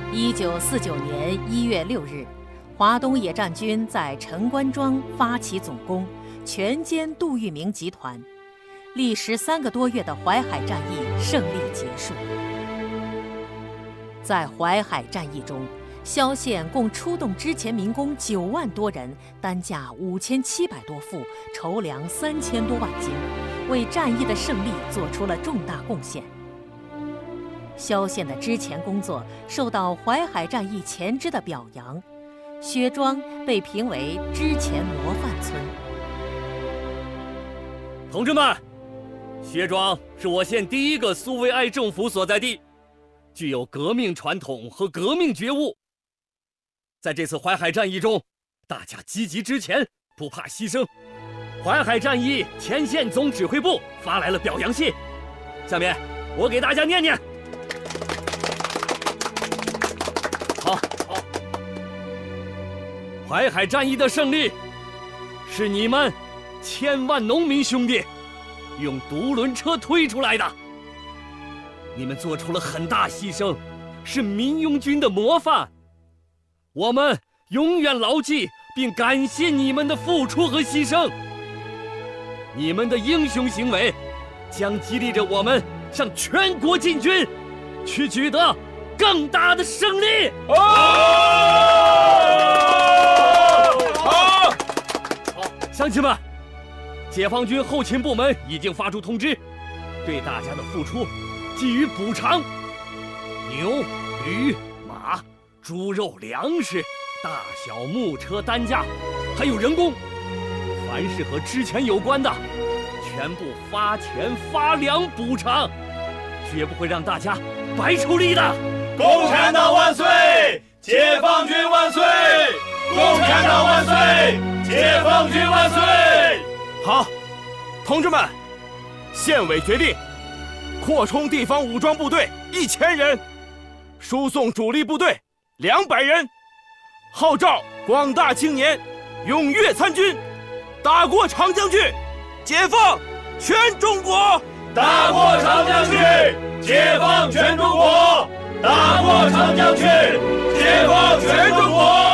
1949年1月6日，华东野战军在陈官庄发起总攻，全歼杜聿明集团，历时3个多月的淮海战役胜利结束。在淮海战役中，萧县共出动之前民工9万多人，担架5700多副，筹粮3000多万斤，为战役的胜利做出了重大贡献。萧县的之前工作受到淮海战役前支的表扬，薛庄被评为之前模范村。 同志们，薛庄是我县第一个苏维埃政府所在地，具有革命传统和革命觉悟。在这次淮海战役中，大家积极支前，不怕牺牲。淮海战役前线总指挥部发来了表扬信，下面我给大家念念。好，淮海战役的胜利，是你们1000万农民兄弟用独轮车推出来的。你们做出了很大牺牲，是民拥军的模范。我们永远牢记并感谢你们的付出和牺牲。你们的英雄行为将激励着我们向全国进军，去取得更大的胜利。好，乡亲们，解放军后勤部门已经发出通知，对大家的付出给予补偿。牛、驴、马、猪肉、粮食、大小木车担架，还有人工，凡是和之前有关的，全部发钱发粮补偿，绝不会让大家白出力的。 共产党万岁！解放军万岁！共产党万岁！解放军万岁！ 好，同志们，县委决定扩充地方武装部队1000人，输送主力部队200人，号召广大青年踊跃参军，打过长江去，解放全中国！ 打过长江去，解放全中国！打过长江去，解放全中国！